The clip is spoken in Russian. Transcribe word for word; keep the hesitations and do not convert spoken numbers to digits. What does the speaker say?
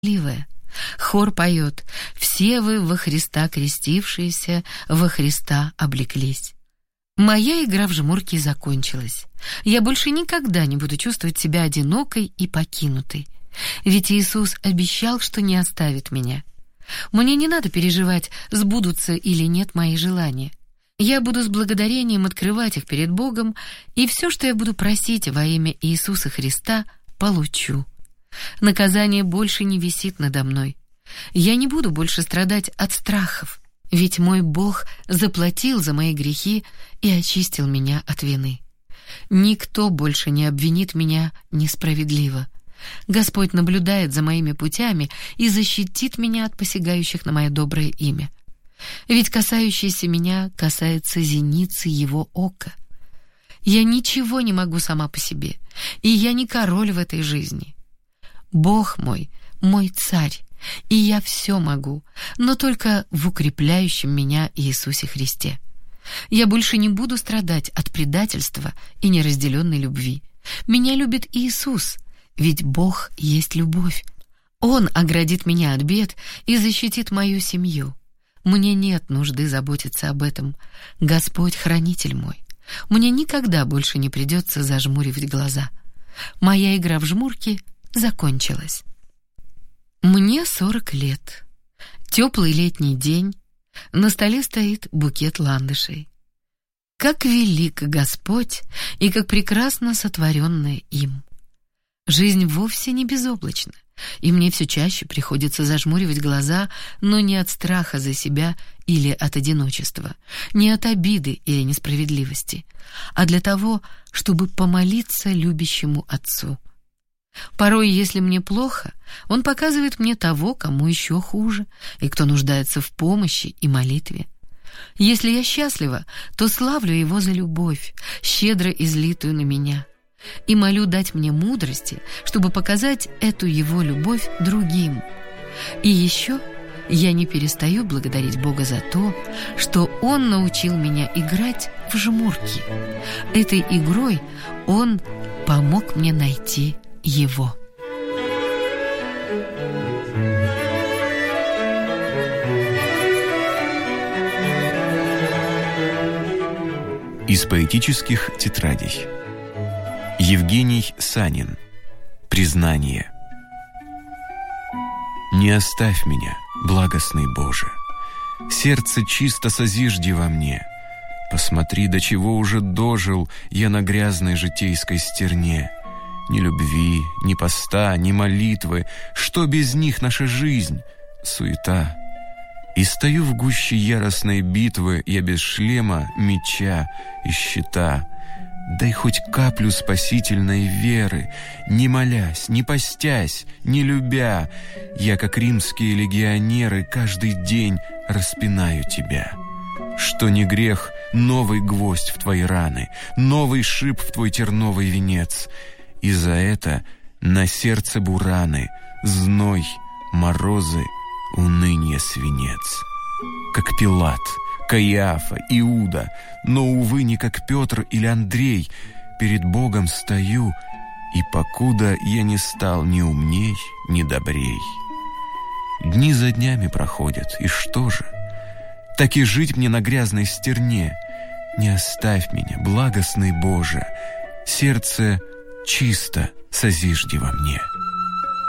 справедливое. Хор поет: «Все вы во Христа крестившиеся, во Христа облеклись». Моя игра в жмурки закончилась. Я больше никогда не буду чувствовать себя одинокой и покинутой. Ведь Иисус обещал, что не оставит меня. Мне не надо переживать, сбудутся или нет мои желания. Я буду с благодарением открывать их перед Богом, и все, что я буду просить во имя Иисуса Христа, получу. Наказание больше не висит надо мной. Я не буду больше страдать от страхов, ведь мой Бог заплатил за мои грехи и очистил меня от вины. Никто больше не обвинит меня несправедливо. Господь наблюдает за моими путями и защитит меня от посягающих на мое доброе имя. Ведь касающееся меня касается зеницы Его ока. Я ничего не могу сама по себе, и я не король в этой жизни. Бог мой, мой царь, и я все могу, но только в укрепляющем меня Иисусе Христе. Я больше не буду страдать от предательства и неразделенной любви. Меня любит Иисус, ведь Бог есть любовь. Он оградит меня от бед и защитит мою семью. Мне нет нужды заботиться об этом. Господь хранитель мой. Мне никогда больше не придется зажмуривать глаза. Моя игра в жмурки закончилась. Мне сорок лет. Теплый летний день. На столе стоит букет ландышей. Как велик Господь и как прекрасно сотворенное им. Жизнь вовсе не безоблачна, и мне все чаще приходится зажмуривать глаза, но не от страха за себя или от одиночества, не от обиды или несправедливости, а для того, чтобы помолиться любящему Отцу. Порой, если мне плохо, Он показывает мне того, кому еще хуже, и кто нуждается в помощи и молитве. Если я счастлива, то славлю Его за любовь, щедро излитую на меня, и молю дать мне мудрости, чтобы показать эту Его любовь другим. И еще я не перестаю благодарить Бога за то, что Он научил меня играть в жмурки. Этой игрой Он помог мне найти Его. Из поэтических тетрадей. Евгений Санин. Признание. Не оставь меня, благостный Боже. Сердце чисто созижди во мне. Посмотри, до чего уже дожил я на грязной житейской стерне. Ни любви, ни поста, ни молитвы, что без них наша жизнь? Суета. И стою в гуще яростной битвы я без шлема, меча и щита. Дай хоть каплю спасительной веры, не молясь, не постясь, не любя, я, как римские легионеры, каждый день распинаю тебя. Что не грех, новый гвоздь в твои раны, новый шип в твой терновый венец. И за это на сердце бураны, зной, морозы, уныние свинец. Как Пилат, Каиафа, Иуда, но, увы, не как Петр или Андрей, перед Богом стою, и покуда я не стал ни умней, ни добрей. Дни за днями проходят, и что же? Так и жить мне на грязной стерне. Не оставь меня, благостный Боже, сердце чисто созижди во мне.